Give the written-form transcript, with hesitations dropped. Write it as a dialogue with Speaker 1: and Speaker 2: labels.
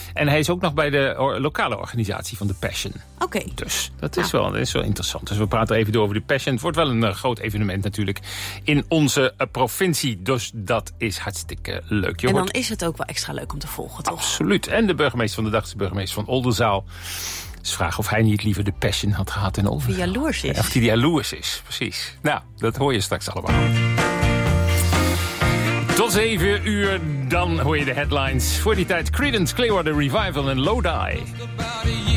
Speaker 1: En hij is ook nog bij de lokale organisatie van de Passion.
Speaker 2: Oké.
Speaker 1: Dus dat is wel interessant. Dus we praten even door over de Passion. Het wordt wel een groot evenement natuurlijk in onze provincie. Dus dat is hartstikke leuk.
Speaker 2: En dan is het ook wel extra leuk om te volgen, toch?
Speaker 1: Absoluut. En de burgemeester van de dag is de burgemeester van Oldenzaal. Dus vraag of hij niet liever de Passion had gehad in Oldenzaal.
Speaker 2: Of hij jaloers is.
Speaker 1: Of hij jaloers is, precies. Nou, dat hoor je straks allemaal. Tot 7 uur, dan hoor je de headlines. Voor die tijd Creedence Clearwater Revival en Lodi.